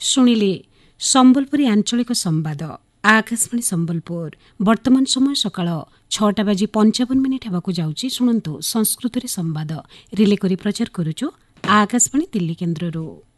ଶୁଣିଲେ ସମ୍ବଲପୁରୀ ଆଞ୍ଚଳିକ ସମ୍ବାଦ ଆକାଶବାଣୀ ସମ୍ବଲପୁର। ବର୍ତ୍ତମାନ ସମୟ ସକାଳ 6:55 ହେବାକୁ ଯାଉଛି। ଶୁଣନ୍ତୁ ସଂସ୍କୃତରେ ସମ୍ବାଦ ରିଲେ କରି ପ୍ରଚାର କରୁଛୁ ଆକାଶବାଣୀ ଦିଲ୍ଲୀ କେନ୍ଦ୍ରରୁ।